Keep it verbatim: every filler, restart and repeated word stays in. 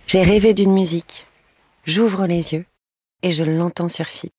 J'ai rêvé d'une musique. J'ouvre les yeux et je l'entends sur F I P.